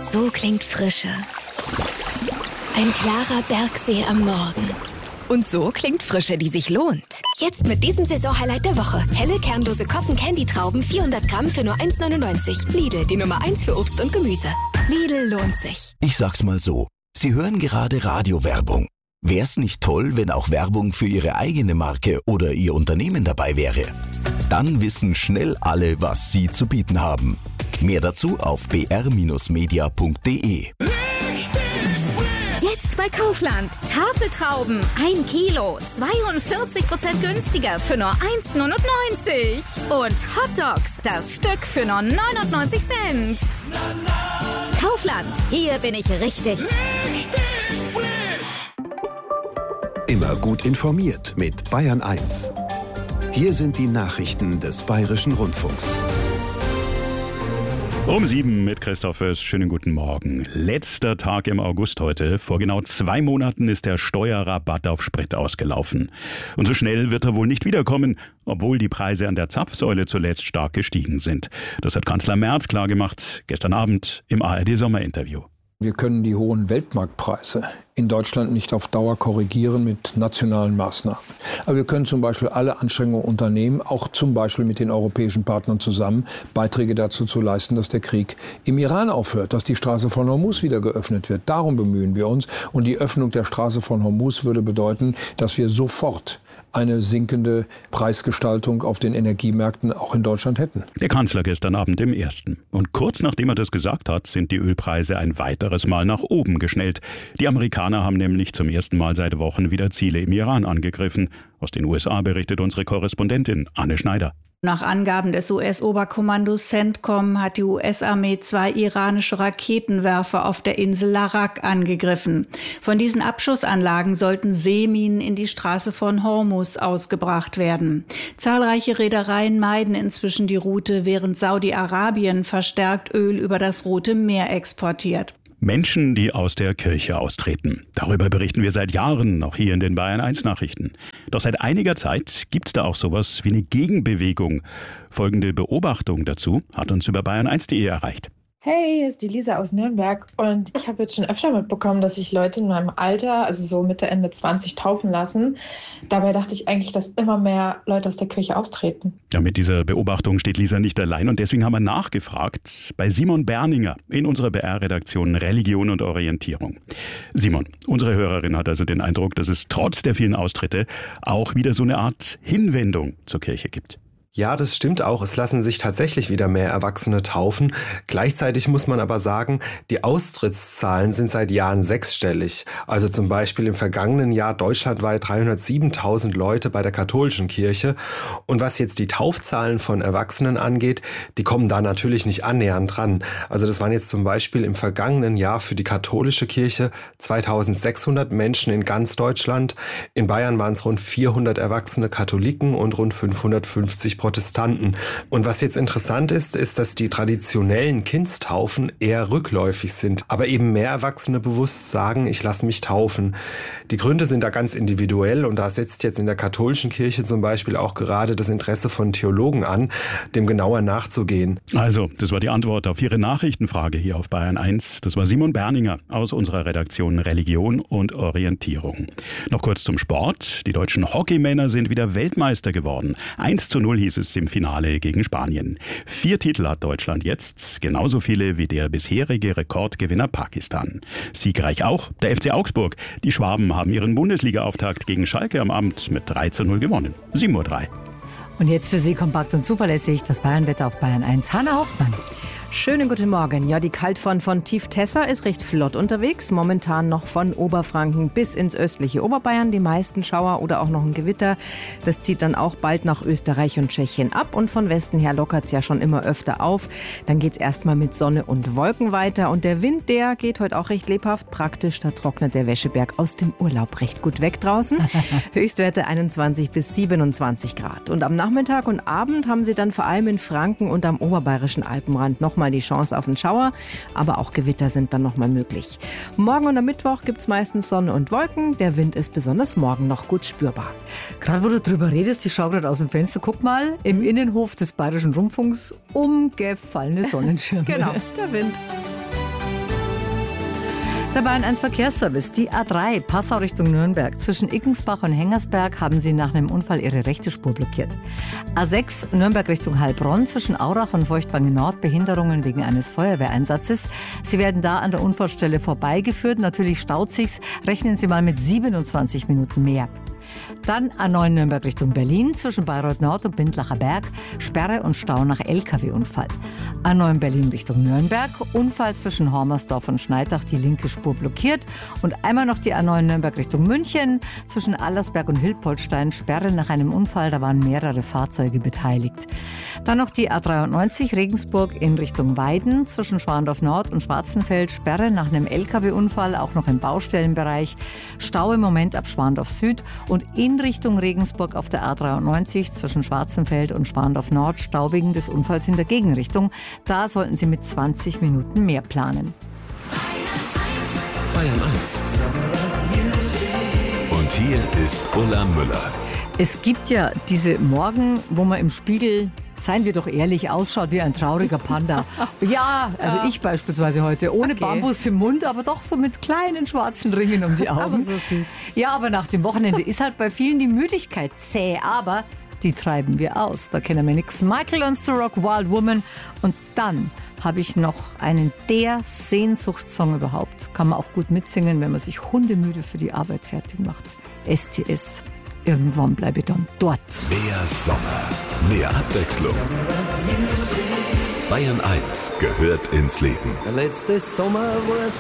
So klingt Frische. Ein klarer Bergsee am Morgen. Und so klingt Frische, die sich lohnt. Jetzt mit diesem Saisonhighlight der Woche. Helle, kernlose Cotton-Candy-Trauben, 400 Gramm für nur 1,99. Lidl, die Nummer 1 für Obst und Gemüse. Lidl lohnt sich. Ich sag's mal so. Sie hören gerade Radiowerbung. Wär's nicht toll, wenn auch Werbung für Ihre eigene Marke oder Ihr Unternehmen dabei wäre? Dann wissen schnell alle, was Sie zu bieten haben. Mehr dazu auf br-media.de. Jetzt bei Kaufland. Tafeltrauben 1 Kilo, 42% günstiger für nur 1,99. Und Hotdogs, das Stück für nur 99 Cent. Kaufland, hier bin ich richtig. Immer gut informiert mit Bayern 1. Hier sind die Nachrichten des Bayerischen Rundfunks. Um 7 mit Christoph Fürst. Schönen guten Morgen. Letzter Tag im August heute. Vor genau 2 Monaten ist der Steuerrabatt auf Sprit ausgelaufen. Und so schnell wird er wohl nicht wiederkommen, obwohl die Preise an der Zapfsäule zuletzt stark gestiegen sind. Das hat Kanzler Merz klargemacht gestern Abend im ARD-Sommerinterview. Wir können die hohen Weltmarktpreise in Deutschland nicht auf Dauer korrigieren mit nationalen Maßnahmen. Aber wir können zum Beispiel alle Anstrengungen unternehmen, auch zum Beispiel mit den europäischen Partnern zusammen, Beiträge dazu zu leisten, dass der Krieg im Iran aufhört, dass die Straße von Hormuz wieder geöffnet wird. Darum bemühen wir uns. Und die Öffnung der Straße von Hormuz würde bedeuten, dass wir sofort eine sinkende Preisgestaltung auf den Energiemärkten auch in Deutschland hätten. Der Kanzler gestern Abend im Ersten. Und kurz nachdem er das gesagt hat, sind die Ölpreise ein weiteres Mal nach oben geschnellt. Die Amerikaner haben nämlich zum ersten Mal seit Wochen wieder Ziele im Iran angegriffen. Aus den USA berichtet unsere Korrespondentin Anne Schneider. Nach Angaben des US-Oberkommandos CENTCOM hat die US-Armee 2 iranische Raketenwerfer auf der Insel Larak angegriffen. Von diesen Abschussanlagen sollten Seeminen in die Straße von Hormuz ausgebracht werden. Zahlreiche Reedereien meiden inzwischen die Route, während Saudi-Arabien verstärkt Öl über das Rote Meer exportiert. Menschen, die aus der Kirche austreten. Darüber berichten wir seit Jahren, auch hier in den Bayern 1 Nachrichten. Doch seit einiger Zeit gibt's da auch sowas wie eine Gegenbewegung. Folgende Beobachtung dazu hat uns über bayern1.de erreicht. Hey, hier ist die Lisa aus Nürnberg und ich habe jetzt schon öfter mitbekommen, dass sich Leute in meinem Alter, also so Mitte, Ende 20, taufen lassen. Dabei dachte ich eigentlich, dass immer mehr Leute aus der Kirche austreten. Ja, mit dieser Beobachtung steht Lisa nicht allein und deswegen haben wir nachgefragt bei Simon Berninger in unserer BR-Redaktion Religion und Orientierung. Simon, unsere Hörerin hat also den Eindruck, dass es trotz der vielen Austritte auch wieder so eine Art Hinwendung zur Kirche gibt. Ja, das stimmt auch. Es lassen sich tatsächlich wieder mehr Erwachsene taufen. Gleichzeitig muss man aber sagen, die Austrittszahlen sind seit Jahren sechsstellig. Also zum Beispiel im vergangenen Jahr deutschlandweit 307.000 Leute bei der katholischen Kirche. Und was jetzt die Taufzahlen von Erwachsenen angeht, die kommen da natürlich nicht annähernd dran. Also das waren jetzt zum Beispiel im vergangenen Jahr für die katholische Kirche 2.600 Menschen in ganz Deutschland. In Bayern waren es rund 400 erwachsene Katholiken und rund 550 Protestanten. Und was jetzt interessant ist, dass die traditionellen Kindstaufen eher rückläufig sind, aber eben mehr Erwachsene bewusst sagen, ich lasse mich taufen. Die Gründe sind da ganz individuell und da setzt jetzt in der katholischen Kirche zum Beispiel auch gerade das Interesse von Theologen an, dem genauer nachzugehen. Also, das war die Antwort auf Ihre Nachrichtenfrage hier auf Bayern 1. Das war Simon Berninger aus unserer Redaktion Religion und Orientierung. Noch kurz zum Sport. Die deutschen Hockeymänner sind wieder Weltmeister geworden. 1:0 hieß es im Finale gegen Spanien. 4 Titel hat Deutschland jetzt, genauso viele wie der bisherige Rekordgewinner Pakistan. Siegreich auch der FC Augsburg. Die Schwaben haben ihren Bundesliga-Auftakt gegen Schalke am Abend mit 3:0 gewonnen. 7:03 Uhr. Und jetzt für Sie kompakt und zuverlässig das Bayernwetter auf Bayern 1. Hanna Hoffmann. Schönen guten Morgen. Ja, die Kaltfront von Tief Tessa ist recht flott unterwegs. Momentan noch von Oberfranken bis ins östliche Oberbayern. Die meisten Schauer oder auch noch ein Gewitter. Das zieht dann auch bald nach Österreich und Tschechien ab. Und von Westen her lockert es ja schon immer öfter auf. Dann geht es erstmal mit Sonne und Wolken weiter. Und der Wind, der geht heute auch recht lebhaft. Praktisch, da trocknet der Wäscheberg aus dem Urlaub recht gut weg draußen. Höchstwerte 21 bis 27 Grad. Und am Nachmittag und Abend haben Sie dann vor allem in Franken und am oberbayerischen Alpenrand nochmal die Chance auf einen Schauer, aber auch Gewitter sind dann nochmal möglich. Morgen und am Mittwoch gibt es meistens Sonne und Wolken. Der Wind ist besonders morgen noch gut spürbar. Gerade wo du drüber redest, ich schaue gerade aus dem Fenster, guck mal, im Innenhof des Bayerischen Rundfunks umgefallene Sonnenschirme. Genau, der Wind. Der Bayern 1 Verkehrsservice, die A3, Passau Richtung Nürnberg. Zwischen Ickensbach und Hengersberg haben sie nach einem Unfall ihre rechte Spur blockiert. A6, Nürnberg Richtung Heilbronn, zwischen Aurach und Feuchtwangen Nord, Behinderungen wegen eines Feuerwehreinsatzes. Sie werden da an der Unfallstelle vorbeigeführt. Natürlich staut sich's. Rechnen Sie mal mit 27 Minuten mehr. Dann A9 Nürnberg Richtung Berlin, zwischen Bayreuth Nord und Bindlacher Berg, Sperre und Stau nach LKW-Unfall. A9 Berlin Richtung Nürnberg, Unfall zwischen Hormersdorf und Schneidach, die linke Spur blockiert. Und einmal noch die A9 Nürnberg Richtung München, zwischen Allersberg und Hilpoltstein, Sperre nach einem Unfall, da waren mehrere Fahrzeuge beteiligt. Dann noch die A93 Regensburg in Richtung Weiden, zwischen Schwandorf Nord und Schwarzenfeld, Sperre nach einem LKW-Unfall, auch noch im Baustellenbereich. Stau im Moment ab Schwandorf Süd und in Richtung Regensburg auf der A93 zwischen Schwarzenfeld und Schwandorf Nord, Stau wegen des Unfalls in der Gegenrichtung. Da sollten Sie mit 20 Minuten mehr planen. Bayern 1. Und hier ist Ulla Müller. Es gibt ja diese Morgen, wo man im Spiegel, seien wir doch ehrlich, ausschaut wie ein trauriger Panda. Ja, also ich beispielsweise heute, ohne Bambus im Mund, aber doch so mit kleinen schwarzen Ringen um die Augen. Aber so süß. Ja, aber nach dem Wochenende ist halt bei vielen die Müdigkeit zäh, aber die treiben wir aus. Da kennen wir nichts. Michael Learns to Rock, Wild Woman. Und dann habe ich noch einen der Sehnsuchtssong überhaupt. Kann man auch gut mitsingen, wenn man sich hundemüde für die Arbeit fertig macht. STS. Irgendwann bleibe ich dann dort. Mehr Sommer, mehr Abwechslung. Bayern 1 gehört ins Leben. Letztes Sommer war